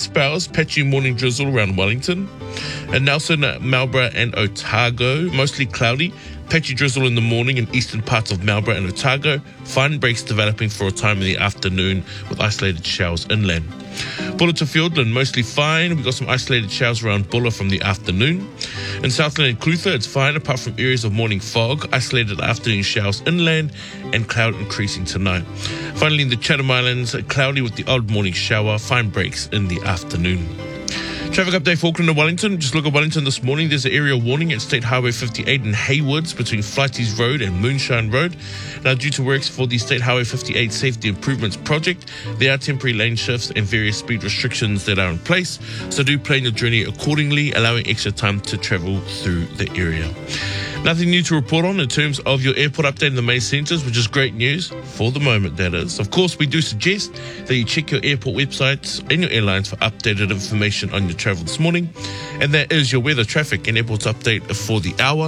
spells, patchy morning drizzle around Wellington. And Nelson, Marlborough and Otago, mostly cloudy. Patchy drizzle in the morning in eastern parts of Marlborough and Otago. Fine breaks developing for a time in the afternoon with isolated showers inland. Buller to Fiordland, mostly fine. We've got some isolated showers around Buller from the afternoon. In Southland and Clutha, it's fine apart from areas of morning fog, isolated afternoon showers inland, and cloud increasing tonight. Finally, in the Chatham Islands, cloudy with the odd morning shower, fine breaks in the afternoon. Traffic update for Auckland and Wellington. Just look at Wellington this morning. There's an area warning at State Highway 58 in Haywoods between Flighties Road and Moonshine Road. Now, due to works for the State Highway 58 Safety Improvements Project, there are temporary lane shifts and various speed restrictions that are in place. So do plan your journey accordingly, allowing extra time to travel through the area. Nothing new to report on in terms of your airport update in the main centres, which is great news for the moment, that is. Of course, we do suggest that you check your airport websites and your airlines for updated information on your travel this morning. And that is your weather, traffic and airports update for the hour.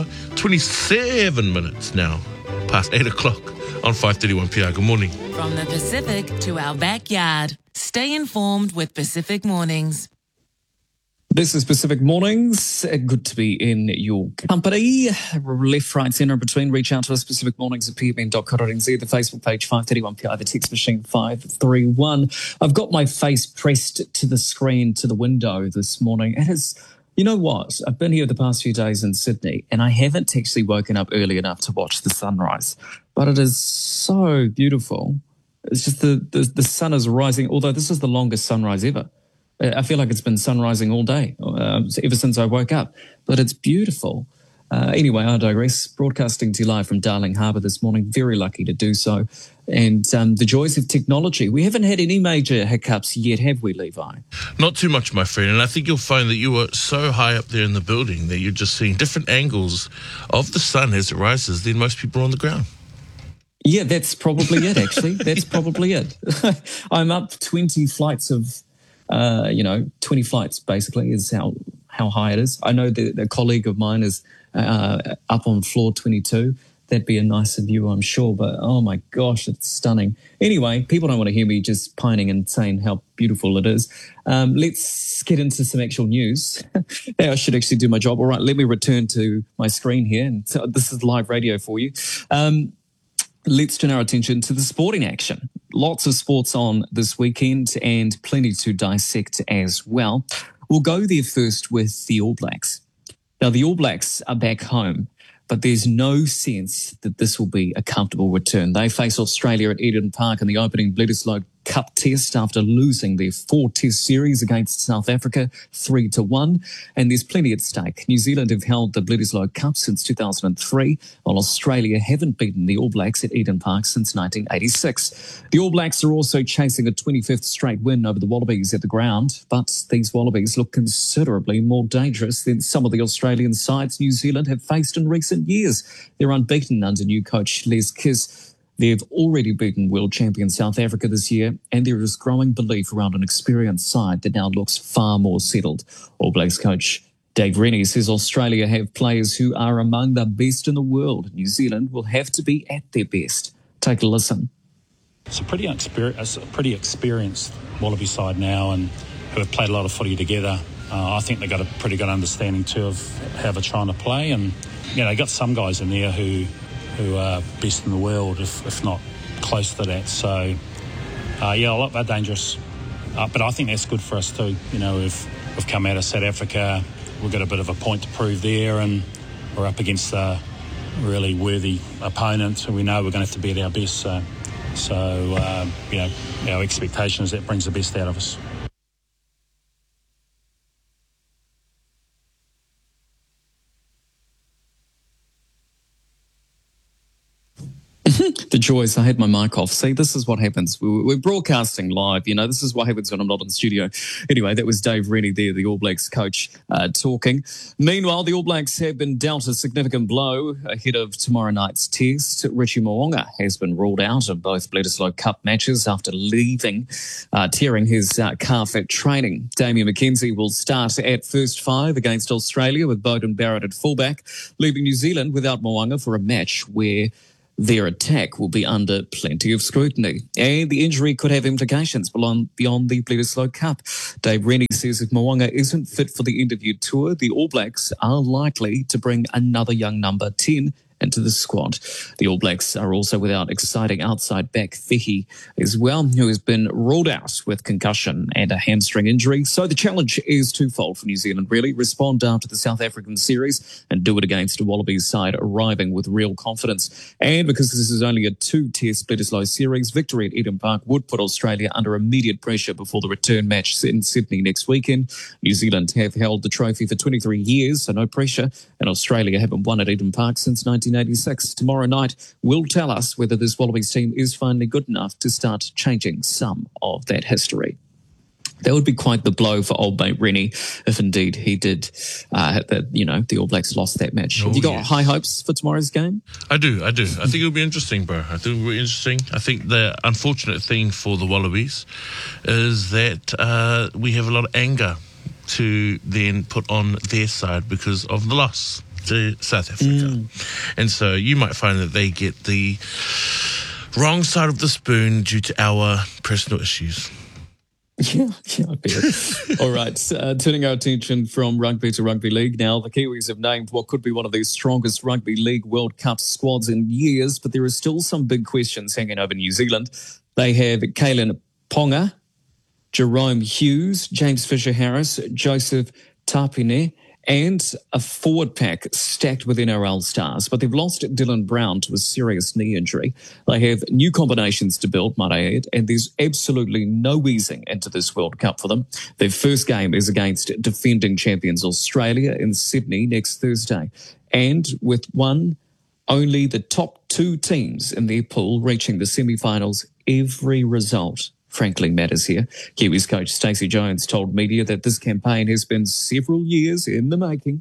27 minutes now past 8 o'clock on 5:31 PR. Good morning. From the Pacific to our backyard. Stay informed with Pacific Mornings. This is Pacific Mornings. Good to be in your company. Left, right, centre, and between. Reach out to us, Pacific Mornings at pbn.co.nz, the Facebook page 531 PI, the text machine 531. I've got my face pressed to the screen, to the window this morning. It is, you know what? I've been here the past few days in Sydney, and I haven't actually woken up early enough to watch the sunrise. But it is so beautiful. It's just the sun is rising, although this is the longest sunrise ever. I feel like it's been sunrising all day, ever since I woke up. But it's beautiful. Anyway, I digress. Broadcasting to you live from Darling Harbour this morning. Very lucky to do so. And the joys of technology. We haven't had any major hiccups yet, have we, Levi? Not too much, my friend. And I think you'll find that you are so high up there in the building that you're just seeing different angles of the sun as it rises than most people on the ground. Yeah, that's probably it, actually. That's probably it. I'm up 20 flights of... 20 flights basically is how high it is. I know that a colleague of mine is up on floor 22. That'd be a nicer view, I'm sure, but oh my gosh, it's stunning. Anyway, people don't want to hear me just pining and saying how beautiful it is. Let's get into some actual news. I should actually do my job. All right, let me return to my screen here. And so this is live radio for you. Let's turn our attention to the sporting action. Lots of sports on this weekend and plenty to dissect as well. We'll go there first with the All Blacks. Now, the All Blacks are back home, but there's no sense that this will be a comfortable return. They face Australia at Eden Park in the opening Bledisloe Cup test after losing their 4-test series against South Africa 3-1, and there's plenty at stake. New Zealand have held the Bledisloe Cup since 2003, while Australia haven't beaten the All Blacks at Eden Park since 1986. The All Blacks are also chasing a 25th straight win over the Wallabies at the ground, but these Wallabies look considerably more dangerous than some of the Australian sides New Zealand have faced in recent years. They're unbeaten under new coach Les Kiss. They've already beaten world champion South Africa this year, and there is growing belief around an experienced side that now looks far more settled. All Blacks coach Dave Rennie says Australia have players who are among the best in the world. New Zealand will have to be at their best. Take a listen. It's a pretty experienced Wallaby side now, and who have played a lot of footy together. I think they've got a pretty good understanding too of how they're trying to play, and they got some guys in there who are best in the world, if not close to that. So, they're dangerous. But I think that's good for us too. We've come out of South Africa. We've got a bit of a point to prove there, and we're up against a really worthy opponent, and we know we're going to have to be at our best. So, our expectation is that brings the best out of us. The joys. I had my mic off. See, this is what happens. We're broadcasting live. This is what happens when I'm not in the studio. Anyway, that was Dave Rennie there, the All Blacks coach, talking. Meanwhile, the All Blacks have been dealt a significant blow ahead of tomorrow night's test. Richie Mo'unga has been ruled out of both Bledisloe Cup matches after tearing his calf at training. Damien McKenzie will start at first five against Australia with Beauden Barrett at fullback, leaving New Zealand without Mo'unga for a match where their attack will be under plenty of scrutiny. And the injury could have implications beyond the Bledisloe Cup. Dave Rennie says if Mo'unga isn't fit for the interview tour, the All Blacks are likely to bring another young number 10 into the squad. The All Blacks are also without exciting outside back Fihi as well, who has been ruled out with concussion and a hamstring injury. So the challenge is twofold for New Zealand, really. Respond after the South African series and do it against a Wallabies side arriving with real confidence. And because this is only a 2-test Bledisloe series, victory at Eden Park would put Australia under immediate pressure before the return match in Sydney next weekend. New Zealand have held the trophy for 23 years, so no pressure, and Australia haven't won at Eden Park since 1986. Tomorrow night will tell us whether this Wallabies team is finally good enough to start changing some of that history. That would be quite the blow for old mate Rennie if indeed he did, the All Blacks lost that match. Have you got high hopes for tomorrow's game? I do. I think it'll be interesting, bro. I think it'll be interesting. I think the unfortunate thing for the Wallabies is that we have a lot of anger to then put on their side because of the loss to South Africa. And so you might find that they get the wrong side of the spoon due to our personal issues. Yeah, I bet. All right, turning our attention from rugby to rugby league now. The Kiwis have named what could be one of the strongest rugby league World Cup squads in years, but there are still some big questions hanging over New Zealand. They have Kalyn Ponga, Jerome Hughes, James Fisher-Harris, Joseph Tapine, and a forward pack stacked with NRL stars. But they've lost Dylan Brown to a serious knee injury. They have new combinations to build, might I add, and there's absolutely no easing into this World Cup for them. Their first game is against defending champions Australia in Sydney next Thursday. And with only the top 2 teams in their pool reaching the semi-finals, every result frankly matters here. Kiwis coach Stacey Jones told media that this campaign has been several years in the making.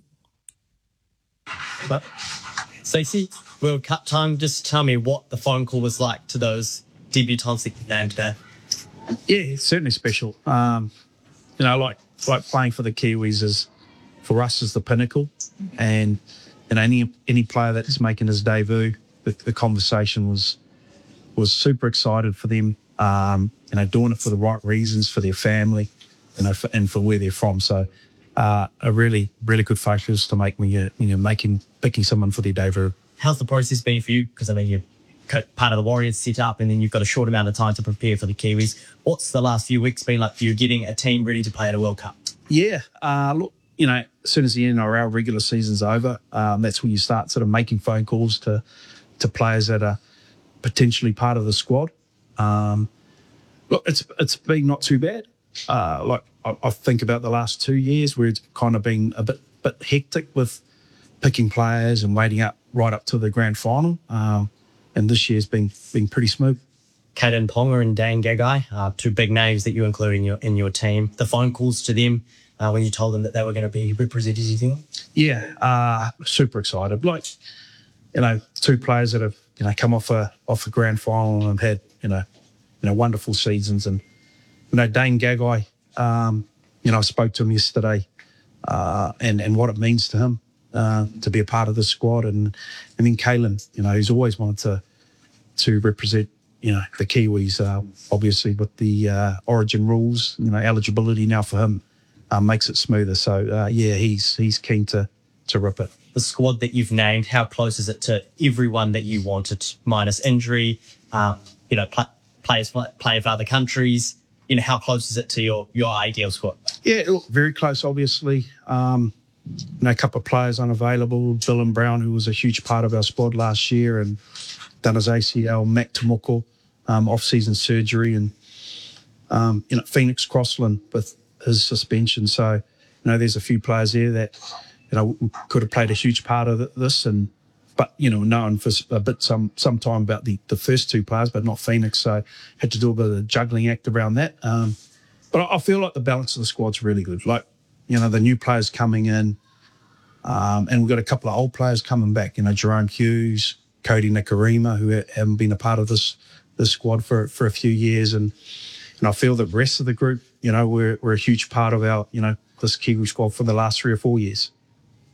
But Stacey, World Cup time, just tell me what the phone call was like to those debutants that you named there. Yeah, it's certainly special. Like playing for the Kiwis is, for us, is the pinnacle. And any player that's making his debut, the conversation was super excited for them. Doing it for the right reasons, for their family, and for where they're from. So, a really, really good focus to make me, picking someone for their debut. How's the process been for you? Because you're part of the Warriors set up, and then you've got a short amount of time to prepare for the Kiwis. What's the last few weeks been like for you getting a team ready to play at a World Cup? Yeah, look, as soon as the NRL regular season's over, that's when you start sort of making phone calls to players that are potentially part of the squad. Look, it's been not too bad. I think about the last 2 years where it's kind of been a bit hectic with picking players and waiting up right up to the grand final. And this year's been pretty smooth. Kalyn Ponga and Dane Gagai, 2 big names that you include in your team. The phone calls to them when you told them that they were going to be represented, you think? Yeah, super excited. 2 players that have come off a grand final and had wonderful seasons. And Dane Gagai, I spoke to him yesterday, and what it means to him to be a part of the squad, and then Kalyn, he's always wanted to represent the Kiwis, obviously with the Origin rules, eligibility now for him makes it smoother. So he's keen to rip it. The squad that you've named, how close is it to everyone that you wanted, minus injury? Players for other countries. How close is it to your ideal squad? Yeah, look, very close, obviously. A couple of players unavailable. Dylan Brown, who was a huge part of our squad last year, and done his ACL. Mac Tomoko, off-season surgery, and Phoenix Crossland with his suspension. So, there's a few players there that could have played a huge part of this, but known for a bit some time about the first 2 players, but not Phoenix. So had to do a bit of a juggling act around that. But I feel like the balance of the squad's really good. The new players coming in, and we've got a couple of old players coming back. Jerome Hughes, Cody Nikarima, who haven't been a part of this squad for a few years, and I feel the rest of the group, we're a huge part of our this Kiwi squad for the last 3 or 4 years.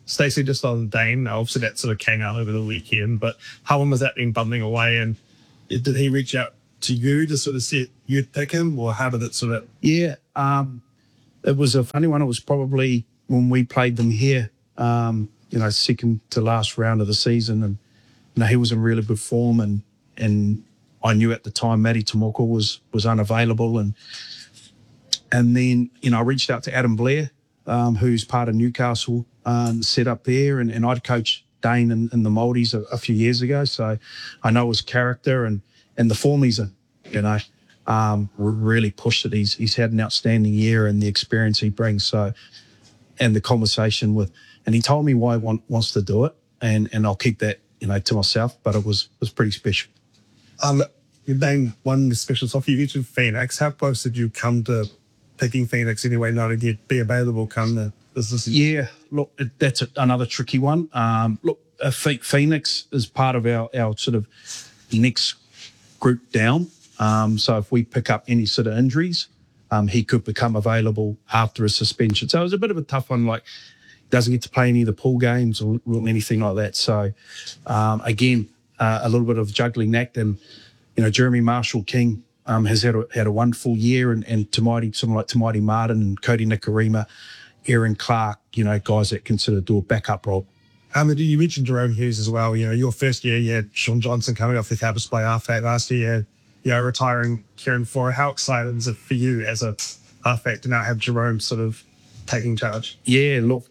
Stacey, just on Dane, obviously that sort of came out over the weekend, but how long has that been bubbling away? And did he reach out to you to sort of say you'd pick him, or how did it sort of... Yeah, it was a funny one. It was probably when we played them here, second to last round of the season, and he was in really good form, and I knew at the time Matty Tomoko was unavailable, and then I reached out to Adam Blair, who's part of Newcastle, set up there, and I'd coached Dane in the Maldives a few years ago, so I know his character and the form he's in. Really pushed it. He's had an outstanding year, and the experience he brings. So, and the conversation with, and he told me why he wants to do it, and I'll keep that to myself. But it was pretty special. Dane, one special stuff. You mentioned Phoenix. How close did you come to picking Phoenix anyway, knowing you'd be available come the business? Yeah, look, that's another tricky one. Phoenix is part of our sort of next group down. So if we pick up any sort of injuries, he could become available after a suspension. So it was a bit of a tough one, like doesn't get to play any of the pool games or anything like that. So again, a little bit of juggling act. And, Jeremy Marshall-King has had a wonderful year, and someone like Tamati Martin and Cody Nikarima, Aaron Clark, guys that can sort of do a backup role. You mentioned Jerome Hughes as well. Your first year, you had Sean Johnson coming off the Cabas play halfback. Last year, retiring Kieran Fora. How excited is it for you as a halfback to now have Jerome sort of taking charge? Yeah, look,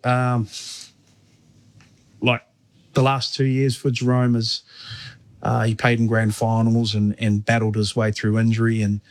like the last 2 years for Jerome is he played in grand finals and battled his way through injury. And,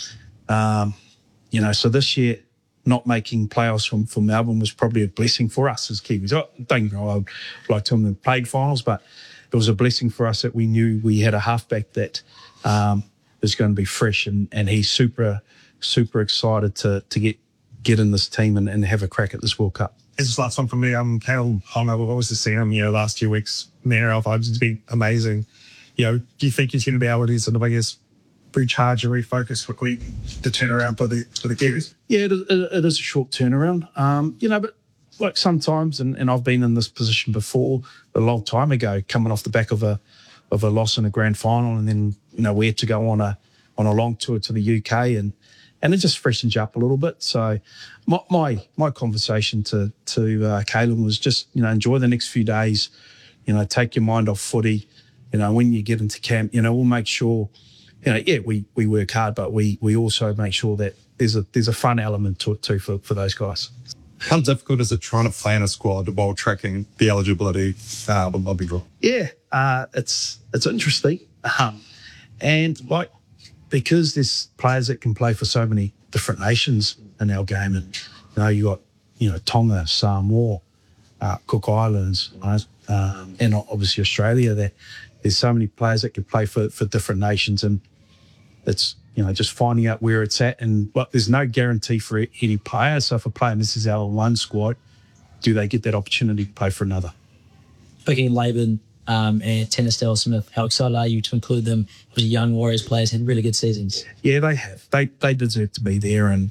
so this year, not making playoffs for Melbourne was probably a blessing for us as Kiwis. Don't get me wrong, I would like to have played finals, but it was a blessing for us that we knew we had a halfback that was going to be fresh, and he's super, super excited to get in this team and have a crack at this World Cup. It's the last one for me. Cale Honga, we've always seen him, last 2 weeks, Manor vibes, it's been amazing. Do you think he's going to be able to sort of, recharge and refocus quickly to turn around for the Kiwis? Yeah, it is a short turnaround. But like sometimes, and I've been in this position before a long time ago, coming off the back of a loss in a grand final, and then we had to go on a long tour to the UK, and it just freshens you up a little bit. So my conversation to Caelan was just enjoy the next few days, take your mind off footy. When you get into camp, we'll make sure. We work hard, but we also make sure that there's a fun element to it too for those guys. How difficult is it trying to plan a squad while tracking the eligibility with Bobby Draw? Yeah, it's interesting, and because there's players that can play for so many different nations in our game, and you got Tonga, Samoa, Cook Islands, and obviously Australia. There's so many players that can play for different nations, and it's just finding out where it's at. And there's no guarantee for any player. So if a player misses out on one squad, do they get that opportunity to play for another? Picking Laban and Tennisdale Smith, how excited are you to include them as young Warriors players? Had really good seasons. Yeah, they have. They deserve to be there. And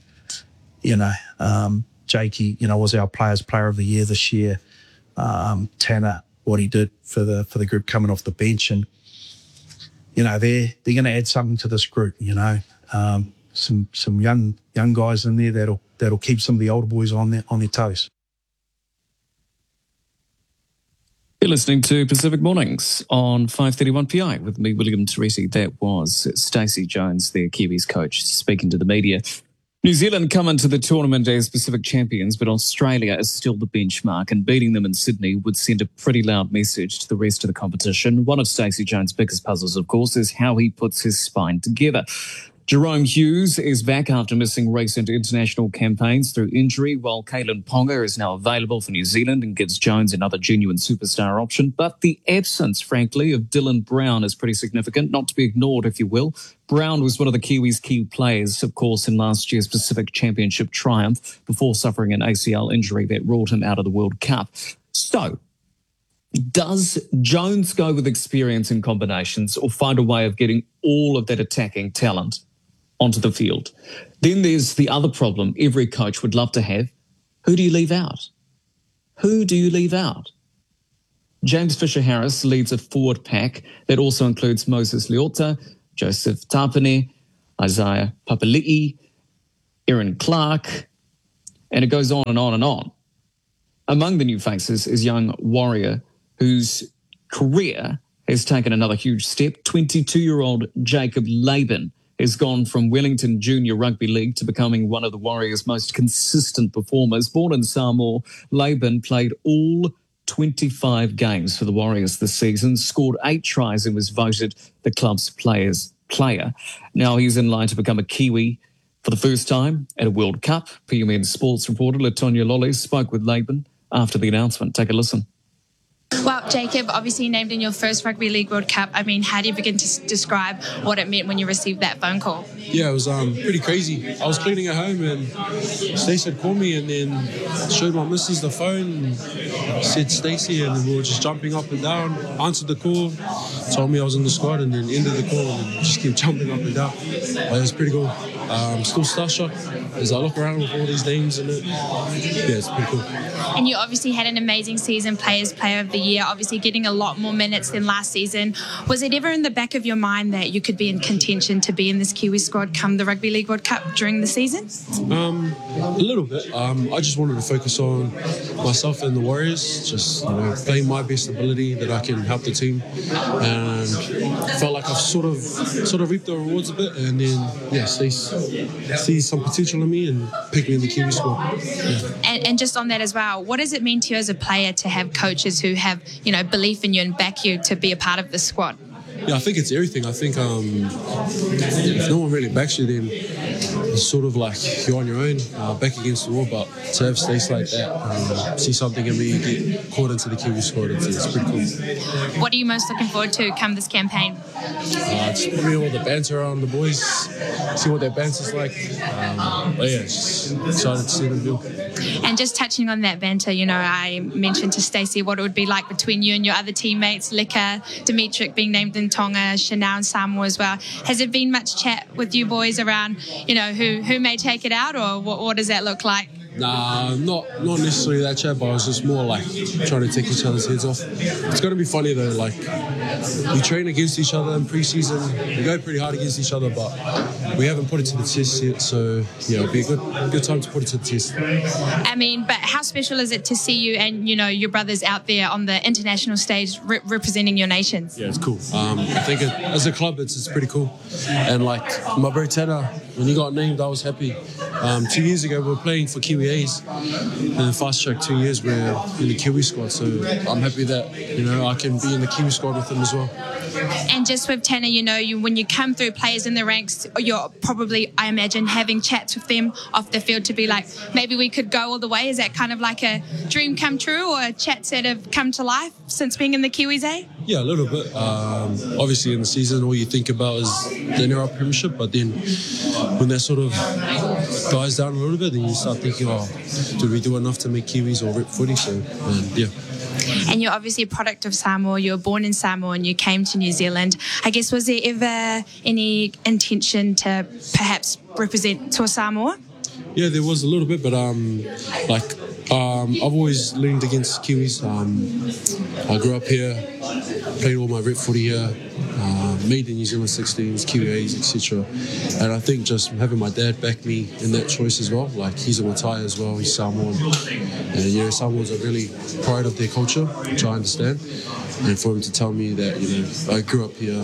Jakey, was our player of the year this year. Tanner, what he did for the group coming off the bench, and they're going to add something to this group. Some young guys in there that'll keep some of the older boys on their toes. You're listening to Pacific Mornings on 531 PI with me, William Teresi. That was Stacey Jones, their Kiwis coach, speaking to the media. New Zealand come into the tournament as Pacific champions, but Australia is still the benchmark, and beating them in Sydney would send a pretty loud message to the rest of the competition. One of Stacey Jones' biggest puzzles, of course, is how he puts his spine together. Jerome Hughes is back after missing recent international campaigns through injury, while Caelan Ponga is now available for New Zealand and gives Jones another genuine superstar option. But the absence, frankly, of Dylan Brown is pretty significant, not to be ignored, if you will. Brown was one of the Kiwis' key players, of course, in last year's Pacific Championship triumph before suffering an ACL injury that ruled him out of the World Cup. So, does Jones go with experience in combinations or find a way of getting all of that attacking talent onto the field? Then there's the other problem every coach would love to have. Who do you leave out? who do you leave out? James Fisher-Harris leads a forward pack that also includes Moses Leota, Joseph Tapine, Isaiah Papali'i, Aaron Clark, and it goes on and on and on. Among the new faces is young Warrior, whose career has taken another huge step. 22-year-old Jacob Laban has gone from Wellington Junior Rugby League to becoming one of the Warriors' most consistent performers. Born in Samoa, Laban played all 25 games for the Warriors this season, scored 8 tries and was voted the club's player. Now he's in line to become a Kiwi for the first time at a World Cup. PMN sports reporter Latonia Lolles spoke with Laban after the announcement. Take a listen. Well, Jacob, obviously named in your first Rugby League World Cup. I mean, how do you begin to describe what it meant when you received that phone call? Yeah, it was pretty crazy. I was cleaning at home and Stacey had called me and then showed my missus the phone and said Stacey, and we were just jumping up and down, answered the call, told me I was in the squad, and then ended the call and just kept jumping up and down. But it was pretty cool. Still starstruck as I look around with all these names in it. Yeah, it's pretty cool. And you obviously had an amazing season, Players Player of the Year, obviously getting a lot more minutes than last season. Was it ever in the back of your mind that you could be in contention to be in this Kiwi squad come the Rugby League World Cup during the season? A little bit. I just wanted to focus on myself and the Warriors, just playing my best ability that I can help the team, and felt like I've sort of reaped the rewards a bit, and then see some potential in me and pick me in the Kiwi squad. Yeah. And just on that as well, what does it mean to you as a player to have coaches who have belief in you and back you to be a part of the squad? Yeah, I think it's everything. I think if no one really backs you, then it's sort of like you're on your own, back against the wall. But to have Stace like that, see something in me, get caught into the Kiwi squad, it's pretty cool. What are you most looking forward to come this campaign? It's probably all the banter around the boys, see what their banter's like. But yeah, just excited to see them build. And just touching on that banter, I mentioned to Stacey what it would be like between you and your other teammates, Lika, Dimitrik being named in Tonga, Chanel and Samoa as well. Has there been much chat with you boys around, who may take it out, or what does that look like? Nah, not necessarily that chat, but it was just more like trying to take each other's heads off. It's going to be funny though, like we train against each other in pre-season, we go pretty hard against each other, but we haven't put it to the test yet, so yeah, it'll be a good time to put it to the test. I mean, but how special is it to see you and, your brothers out there on the international stage representing your nations? Yeah, it's cool. I think as a club, it's pretty cool. And like my bro Tana, when he got named, I was happy. 2 years ago, we were playing for Kiwi A's, and in fast track 2 years, we're in the Kiwi squad. So I'm happy that I can be in the Kiwi squad with him as well. And just with Tana, when you come through players in the ranks, you're probably, I imagine, having chats with them off the field to be like, maybe we could go all the way. Is that kind of like a dream come true, or chats that have come to life since being in the Kiwis, eh? Yeah, a little bit. Obviously, in the season, all you think about is the NRL Premiership, but then when that sort of dies down a little bit, then you start thinking, did we do enough to make Kiwis or rep footy? So, yeah. And you're obviously a product of Samoa. You were born in Samoa and you came to New Zealand. I guess, was there ever any intention to perhaps represent Toa Samoa? Yeah, there was a little bit, but I've always leaned against Kiwis. I grew up here, played all my rep footy here, made the New Zealand 16s, QAs, etc. And I think just having my dad back me in that choice as well, like he's a Matai as well, he's Samoan. And Samoans are really proud of their culture, which I understand. And for him to tell me that, I grew up here,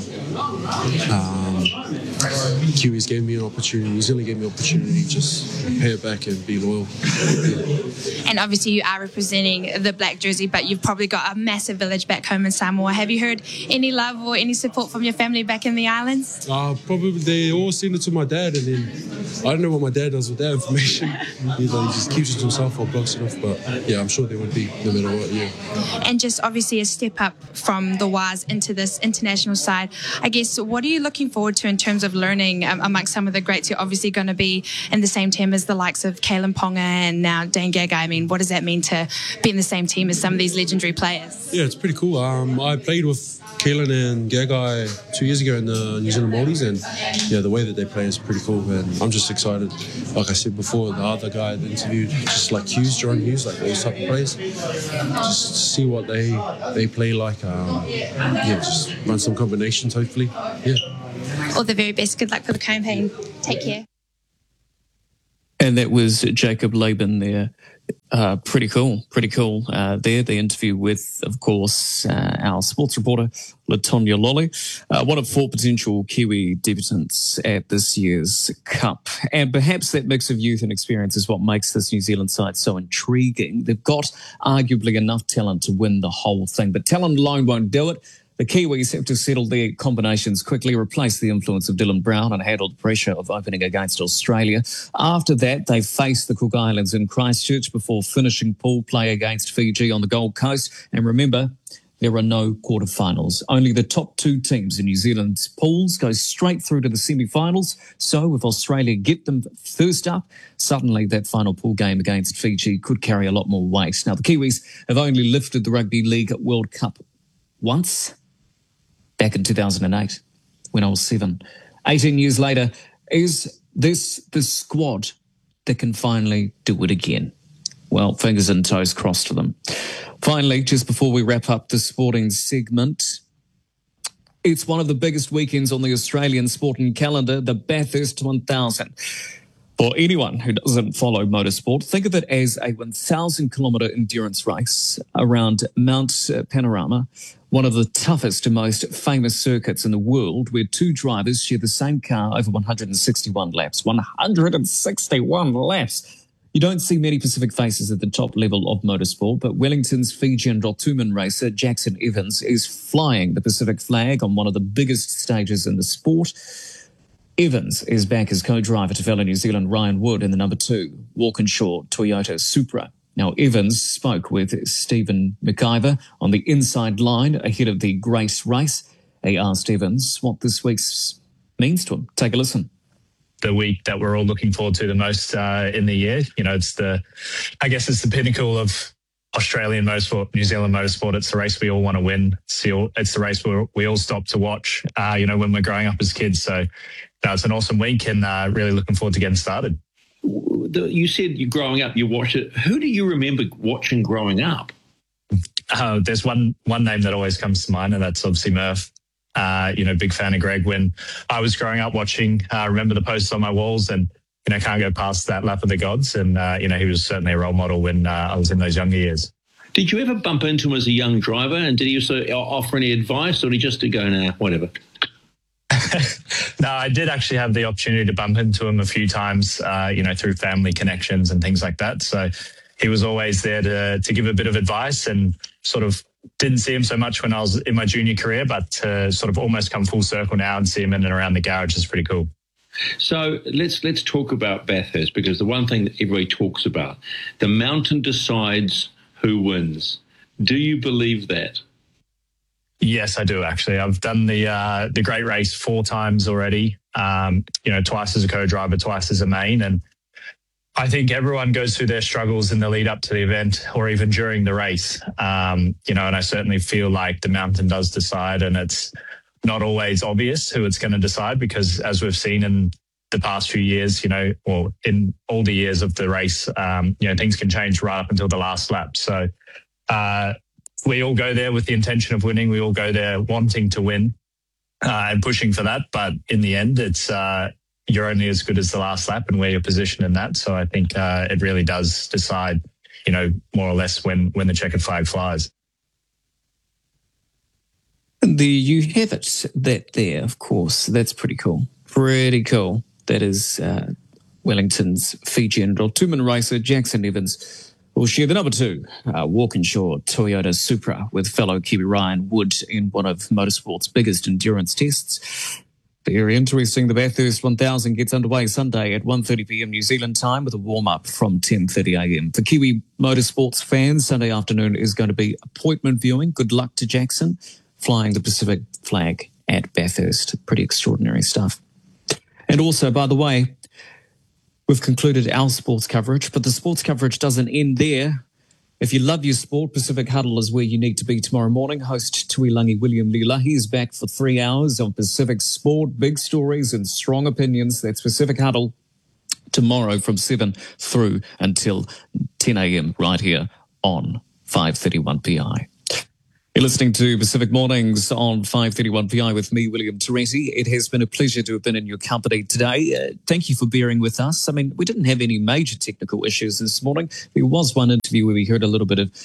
Kiwis gave me an opportunity, New Zealand gave me an opportunity, just pay it back and be loyal. And obviously you are representing the black jersey, but you've probably got a massive village back home in Samoa. Have you heard any love or any support from your family back in the islands? Probably they all send it to my dad, and then I don't know what my dad does with that information. He just keeps it to himself or blocks it off, but yeah, I'm sure there would be no matter what, yeah. And just obviously a step up from the Waz into this international side. I guess, what are you looking forward to in terms of learning amongst some of the greats who are obviously going to be in the same team as the likes of Kalen Ponga and now Dane Gagai? I mean, what does that mean to be in the same team as some of these legendary players? Yeah, it's pretty cool. I played with Kalen and Gagai 2 years ago in the New Zealand Māoris, and yeah, the way that they play is pretty cool, and I'm just excited. Like I said before, the other guy that interviewed, just like Hughes, Jerome Hughes, like those type of players, just see what they play like. Just run some combinations, hopefully. Yeah. All the very best. Good luck for the campaign. Take care. And that was Jacob Laban there. Pretty cool. There, the interview with, of course, our sports reporter, Latonya Lolly, one of 4 potential Kiwi debutants at this year's Cup. And perhaps that mix of youth and experience is what makes this New Zealand side so intriguing. They've got arguably enough talent to win the whole thing, but talent alone won't do it. The Kiwis have to settle their combinations quickly, replace the influence of Dylan Brown and handle the pressure of opening against Australia. After that, they face the Cook Islands in Christchurch before finishing pool play against Fiji on the Gold Coast. And remember, there are no quarterfinals. Only the top 2 teams in New Zealand's pools go straight through to the semi-finals. So if Australia get them first up, suddenly that final pool game against Fiji could carry a lot more weight. Now, the Kiwis have only lifted the Rugby League World Cup once, back in 2008, when I was 7. 18 years later, is this the squad that can finally do it again? Well, fingers and toes crossed to them. Finally, just before we wrap up the sporting segment, it's one of the biggest weekends on the Australian sporting calendar, the Bathurst 1000. For anyone who doesn't follow motorsport, think of it as a 1,000-kilometre endurance race around Mount Panorama, one of the toughest and most famous circuits in the world, where 2 drivers share the same car over 161 laps. 161 laps! You don't see many Pacific faces at the top level of motorsport, but Wellington's Fijian Rotuman racer Jackson Evans is flying the Pacific flag on one of the biggest stages in the sport. Evans is back as co-driver to fellow New Zealand Ryan Wood in the number 2 Walkinshaw Toyota Supra. Now, Evans spoke with Stephen McIver on the inside line ahead of the Grace race. He asked Evans what this week's means to him. Take a listen. The week that we're all looking forward to the most in the year. You know, it's the pinnacle of Australian motorsport, New Zealand motorsport. It's the race we all want to win. It's the race where we all stop to watch, when we're growing up as kids. So it's an awesome week and really looking forward to getting started. You said you're growing up, you watch it. Who do you remember watching growing up? There's one name that always comes to mind, and that's obviously Murph. Big fan of Greg. When I was growing up watching, remember the posters on my walls, and can't go past that lap of the gods. And he was certainly a role model when I was in those younger years. Did you ever bump into him as a young driver, and did he also offer any advice, or did he just go, nah, whatever? No, I did actually have the opportunity to bump into him a few times, through family connections and things like that. So he was always there to give a bit of advice, and sort of didn't see him so much when I was in my junior career, but to sort of almost come full circle now and see him in and around the garage is pretty cool. So let's talk about Bathurst, because the one thing that everybody talks about, the mountain decides who wins. Do you believe that? Yes, I do, actually. I've done the Great Race 4 times already, twice as a co-driver, twice as a main. And I think everyone goes through their struggles in the lead up to the event or even during the race, and I certainly feel like the mountain does decide, and it's not always obvious who it's going to decide, because as we've seen in the past few years, or in all the years of the race, things can change right up until the last lap. So, we all go there with the intention of winning. We all go there wanting to win and pushing for that. But in the end, it's you're only as good as the last lap and where you're positioned in that. So I think it really does decide, more or less when the checkered flag flies. You have it there, of course. That's pretty cool. Pretty cool. That is Wellington's Fijian Rotuman racer Jackson Evans will share the number 2 Walkinshaw Toyota Supra with fellow Kiwi Ryan Wood in one of motorsport's biggest endurance tests. Very interesting. The Bathurst 1000 gets underway Sunday at 1:30 p.m. New Zealand time with a warm-up from 10:30 a.m. For Kiwi motorsports fans, Sunday afternoon is going to be appointment viewing. Good luck to Jackson flying the Pacific flag at Bathurst. Pretty extraordinary stuff. And also, by the way, we've concluded our sports coverage, but the sports coverage doesn't end there. If you love your sport, Pacific Huddle is where you need to be tomorrow morning. Host Tuilangi William Leela, is back for 3 hours of Pacific sport, big stories and strong opinions. That's Pacific Huddle tomorrow from 7 through until 10 a.m. right here on 531 PI. You're listening to Pacific Mornings on 531 PI with me, William Teresi. It has been a pleasure to have been in your company today. Thank you for bearing with us. I mean, we didn't have any major technical issues this morning. There was one interview where we heard a little bit of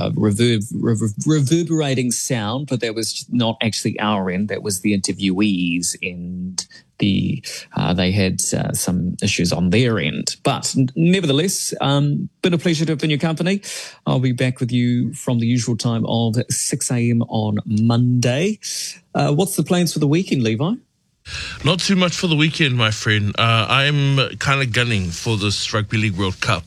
reverberating sound, but that was not actually our end. That was the interviewees' end. They had some issues on their end. But nevertheless, been a pleasure to have been in your company. I'll be back with you from the usual time of 6 a.m. on Monday. What's the plans for the weekend, Levi? Not too much for the weekend, my friend. I'm kind of gunning for this Rugby League World Cup.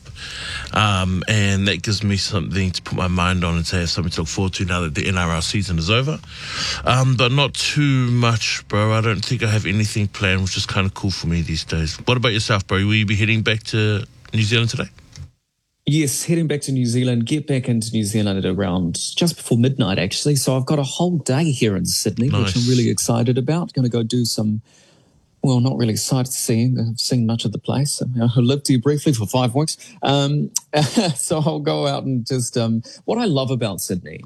And that gives me something to put my mind on and to have something to look forward to now that the NRL season is over. But not too much, bro. I don't think I have anything planned, which is kind of cool for me these days. What about yourself, bro? Will you be heading back to New Zealand today? Yes, heading back to New Zealand, get back into New Zealand at around just before midnight, actually. So I've got a whole day here in Sydney, which I'm really excited about. Going to go do some, well, not really sightseeing. I've seen much of the place. I lived here briefly for 5 weeks. So I'll go out and just, what I love about Sydney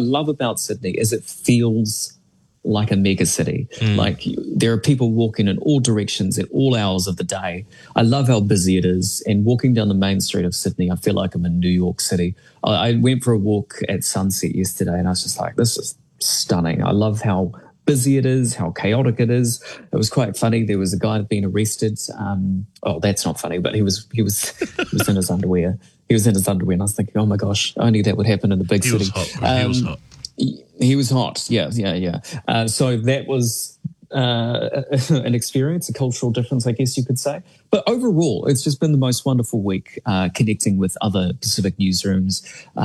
is it feels like a mega city. Like there are people walking in all directions at all hours of the day. I love how busy it is. And walking down the main street of Sydney, I feel like I'm in New York City. I went for a walk at sunset yesterday and I was just like, this is stunning. I love how busy it is, how chaotic it is. It was quite funny. There was a guy that had been arrested. Oh, that's not funny, but he was in his underwear. He was in his underwear and I was thinking, oh my gosh, only that would happen in the big city. He was hot. He was hot. Yeah. So that was an experience, a cultural difference, I guess you could say. But overall, it's just been the most wonderful week connecting with other Pacific newsrooms.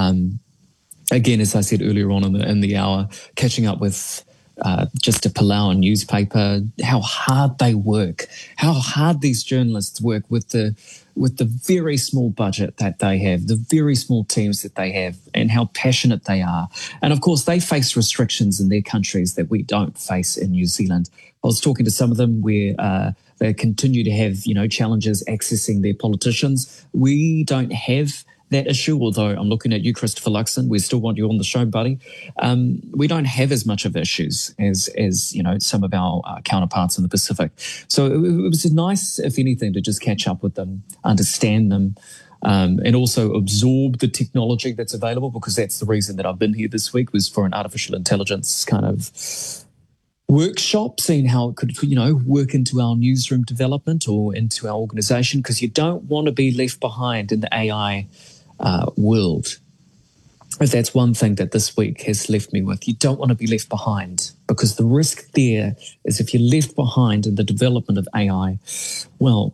Again, as I said earlier on in the hour, catching up with just a Palawan newspaper, how hard they work, how hard these journalists work with the very small budget that they have, the very small teams that they have, and how passionate they are. And of course, they face restrictions in their countries that we don't face in New Zealand. I was talking to some of them where they continue to have, challenges accessing their politicians. We don't have that issue, although I'm looking at you, Christopher Luxon. We still want you on the show, buddy. We don't have as much of issues as some of our counterparts in the Pacific. So it was nice, if anything, to just catch up with them, understand them, and also absorb the technology that's available, because that's the reason that I've been here this week, was for an artificial intelligence kind of workshop, seeing how it could, work into our newsroom development or into our organization, because you don't want to be left behind in the AI world. That's one thing that this week has left me with. You don't want to be left behind, because the risk there is if you're left behind in the development of AI, well,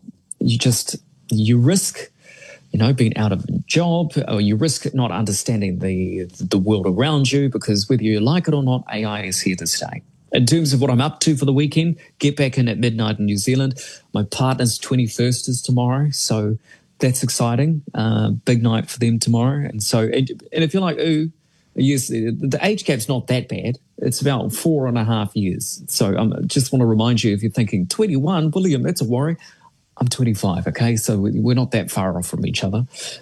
you risk, being out of a job, or you risk not understanding the world around you, because whether you like it or not, AI is here to stay. In terms of what I'm up to for the weekend, get back in at midnight in New Zealand. My partner's 21st is tomorrow, so that's exciting. Big night for them tomorrow. And if you're like, ooh, yes, the age gap's not that bad. It's about 4.5 years. So I just want to remind you, if you're thinking 21, William, that's a worry. I'm 25, okay? So we're not that far off from each other.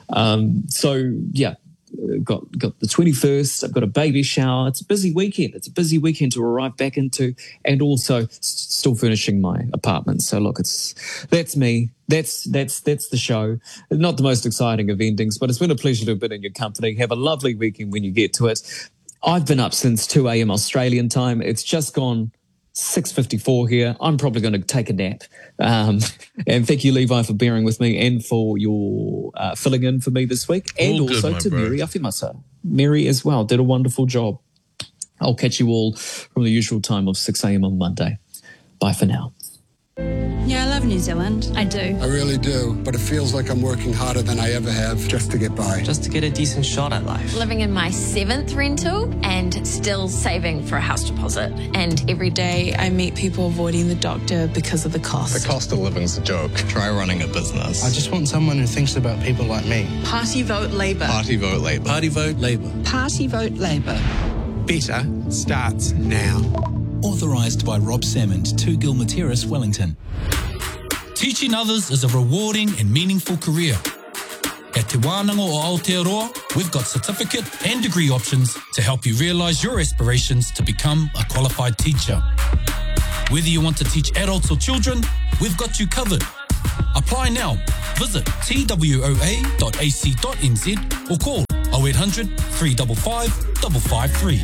Got the 21st. I've got a baby shower. It's a busy weekend. It's a busy weekend to arrive back into, and also still furnishing my apartment. So look, that's me. That's the show. Not the most exciting of endings, but it's been a pleasure to have been in your company. Have a lovely weekend when you get to it. I've been up since 2 a.m. Australian time. It's just gone 6:54 here. I'm probably going to take a nap. And thank you, Levi, for bearing with me and for your filling in for me this week. And all also good, to Mary Afimasa. Mary as well did a wonderful job. I'll catch you all from the usual time of 6 a.m. on Monday. Bye for now. Yeah, I love New Zealand. I do. I really do, but it feels like I'm working harder than I ever have just to get by. Just to get a decent shot at life. Living in my 7th rental and still saving for a house deposit. And every day I meet people avoiding the doctor because of the cost. The cost of living's a joke. Try running a business. I just want someone who thinks about people like me. Party vote Labour. Party vote Labour. Party vote Labour. Party vote Labour. Better starts now. Authorised by Rob Salmond, 2 Gilmer Terrace, Wellington. Teaching others is a rewarding and meaningful career. At Te Wānanga o Aotearoa, we've got certificate and degree options to help you realise your aspirations to become a qualified teacher. Whether you want to teach adults or children, we've got you covered. Apply now. Visit twoa.ac.nz or call 0800 355 553.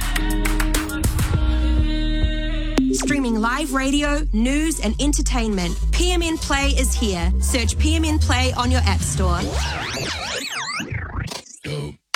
Streaming live radio, news and entertainment. PMN Play is here. Search PMN Play on your app store.